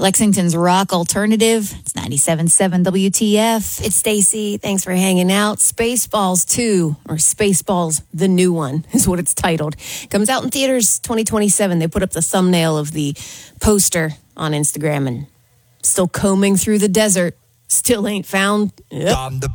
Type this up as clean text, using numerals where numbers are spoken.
Lexington's rock alternative. It's 97.7 WTF. It's Stacy. Thanks for hanging out. Spaceballs 2, or Spaceballs the New One, is what it's titled. Comes out in theaters 2027. They put up the thumbnail of the poster on Instagram, and still combing through the desert. Still ain't found. Yep.